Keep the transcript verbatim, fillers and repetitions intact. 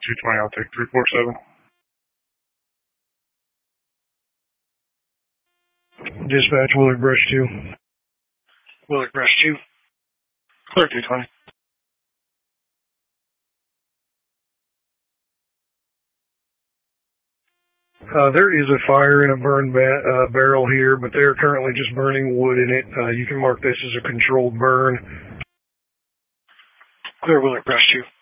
two twenty, I'll take three four seven. Dispatch, Willard Brush two. Willard Brush two. Clear two twenty. Uh, there is a fire in a burn ba- uh, barrel here, but they're currently just burning wood in it. Uh, you can mark this as a controlled burn. Clear Willard Brush two.